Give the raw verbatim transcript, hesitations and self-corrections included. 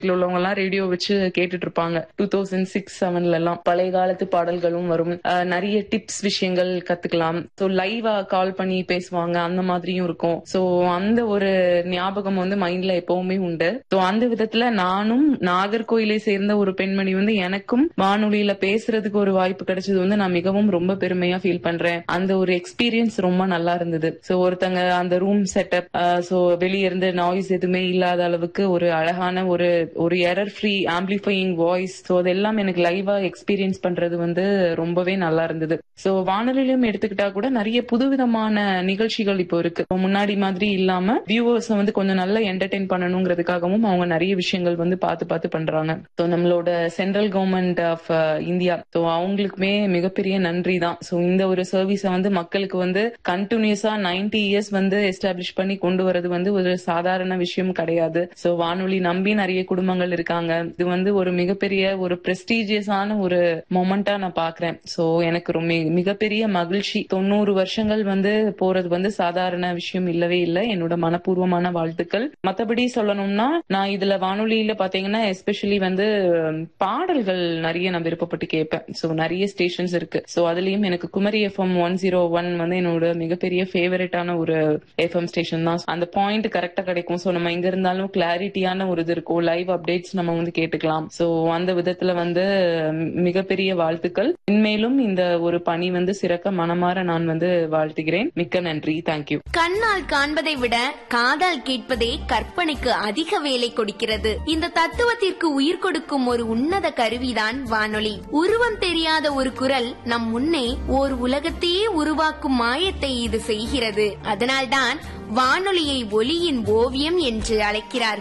உள்ளவங்க எல்லாம் ரேடியோ வச்சு கேட்டுட்டு இருப்பாங்க. டூ தௌசண்ட் சிக்ஸ் செவன்ல எல்லாம் பழைய காலத்து பாடல்களும் வரும். நிறைய டிப்ஸ் விஷயங்கள் கத்துக்கலாம். சோ லைவா கால் பண்ணி பேசுவாங்க, அந்த மாதிரியும் இருக்கும். சோ அந்த ஒரு ஞாபகம் வந்து மைண்ட்ல எப்பவுமே உண்டு. சோ அந்த விதத்துல நானும் நாகர்கோயிலை சேர்ந்த ஒரு பெண்மணி வந்து எனக்கும் வானொலியில பேசுறதுக்கு ஒரு வாய்ப்பு கிடைச்சது வந்து நான் மிகவும் ரொம்ப பெருமையா ஃபீல் பண்றேன். அந்த ஒரு எக்ஸ்பீரியன்ஸ் ரொம்ப நல்லா இருந்தது. சோ ஒருத்தங்க அந்த ரூம் செட்டப், சோ வெளிய இருந்து நாய்ஸ் எதுவுமே இல்லாத அளவுக்கு ஒரு அழகான ஒரு ஒரு error free amplifying voice, so அதெல்லாம் எனக்கு லைவா எக்ஸ்பீரியன்ஸ் பண்றது வந்து ரொம்பவே நல்லா இருந்தது. சோ வானொலியிலும் எடுத்துக்கிட்டா கூட நிறைய புதுவிதமான நிகழ்ச்சிகள் இப்போ இருக்கு. முன்னாடி மாதிரி இல்லாம வியூவர்ஸ் வந்து கொஞ்சம் நல்லா என்டர்டெயின் பண்ணணுங்கிறதுக்காகவும் அவங்க நிறைய விஷயங்கள் வந்து பார்த்து பார்த்து பண்றாங்க. சோ நம்மளோட central government of India, so அவங்களுக்குமே மிகப்பெரிய நன்றி தான். சோ இந்த ஒரு சர்வீஸ வந்து மக்களுக்கு வந்து கண்டினியூஸா நைன்டி இயர்ஸ் வந்து எஸ்டாப்ளிஷ் பண்ணி கொண்டு வரது வந்து ஒரு சாதாரண விஷயம் கிடையாது. சோ வானொலி நம்பி நிறைய குடும்பங்கள் இருக்காங்க. இது வந்து ஒரு மிகப்பெரிய ஒரு பிரஸ்டீஜியஸான ஒரு மொமெண்டா நான் பாக்குறேன். சோ எனக்கு ரொம்ப மிகப்பெரிய மகிழ்ச்சி. தொண்ணூறு வருஷங்கள் வந்து போறது வந்து சாதாரண விஷயம் இல்லவே இல்லை. என்னோட மனப்பூர்வமான வாழ்த்துக்கள். மத்தபடி சொல்லணும்னா நான் இதுல வானொலியில பாத்தீங்கன்னா எஸ்பெஷலி வந்து பாடல்கள் நிறைய நான் விருப்பப்பட்டு கேட்பேன். சோ நிறைய ஸ்டேஷன்ஸ் இருக்கு. சோ அதுலயும் எனக்கு Kumari FM one zero one வந்து என்னோட மிகப்பெரிய ஃபேவரட்டான ஒரு எஃப்எம் ஸ்டேஷன் தான். அந்த பாயிண்ட் கரெக்டா கிடைக்கும். சோ நம்ம எங்க இருந்தாலும் கிளாரிட்டியான ஒரு இது இருக்கும். லைவ் அப்டேட்ஸ் நம்ம வந்து கேட்டுக்கலாம். சோ அந்த விதத்துல வந்து மிகப்பெரிய வாழ்த்துக்கள். இன்மேலும் இந்த ஒரு பணி வந்து சிறக்க மனமாற நான் வந்து வாழ்த்துகிறேன். மிக்க நன்றி. தேங்க்யூ. கண்ணால் காண்பதை விட காதால் கேட்பதே கற்பனைக்கு அதிக வேலை கொடுக்கிறது. இந்த தத்துவத்திற்கு உயிர் கொடுக்கும் ஒரு உன்னத கருவிதான் வானொலி. உருவம் தெரியாத ஒரு குரல் நம் முன்னே ஓர் உலகத்தையே உருவாக்கும் மாயத்தை இது செய்கிறது. அதனால்தான் வானொலியை ஒலியின் ஓவியம் என்று அழைக்கிறார்கள்.